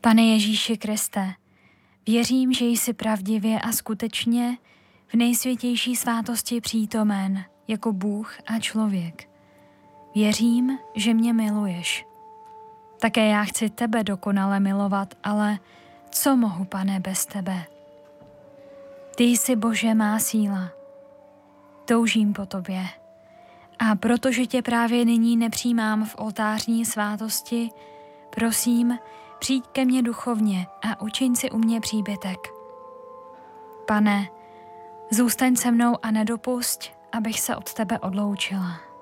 Pane Ježíši Kriste, věřím, že jsi pravdivě a skutečně v nejsvětější svátosti přítomen jako Bůh a člověk. Věřím, že mě miluješ. Také já chci tebe dokonale milovat, ale co mohu, Pane, bez tebe? Ty jsi, Bože, má síla. Toužím po tobě. A protože tě právě nyní nepřijímám v oltářní svátosti, prosím, přijď ke mně duchovně a učiň si u mě příbytek. Pane, zůstaň se mnou a nedopusť, abych se od tebe odloučila.